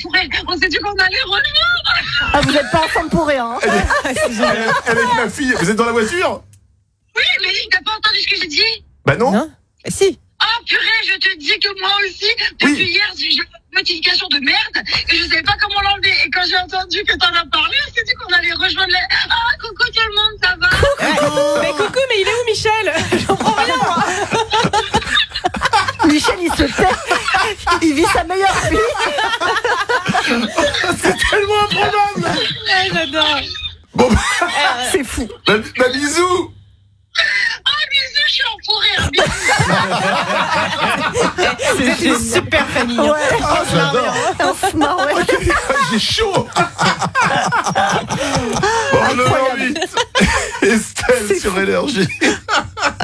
enfoiré. On s'est dit qu'on allait rejoindre. Ah, vous n'êtes pas ensemble pour rien. Elle avec ma fille. Vous êtes dans la voiture? Oui, mais t'as pas entendu ce que j'ai dit? Bah non. Non. Si. Oh purée, je te dis que moi aussi, depuis hier, j'ai eu une notification de merde et je savais pas comment l'enlever. Et quand j'ai entendu que t'en as parlé, on s'est dit qu'on allait rejoindre les... Ah, coucou tout le monde, ça va? Mais coucou, mais il est où Michel? J'en prends rien moi. Michel, il se tait. Il vit sa meilleure vie. C'est tellement improbable. J'adore. Bon, C'est fou. bah bisous. Ah, bisous, je suis enfoirée. C'est une super famille. Ouais. Ah, j'adore. On se marre, ouais. J'ai chaud. Bon, 9h08. Estelle sur Énergie.